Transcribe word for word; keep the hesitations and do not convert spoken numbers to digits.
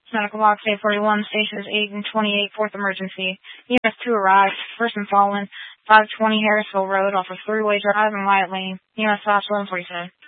Medical box eight forty-one, stations eight and twenty-eight, fourth emergency. E M S two arrived. Person fallen. five twenty Harrisville Road off of Three-Way Drive and Wyatt Lane. E M S fast one forty-seven.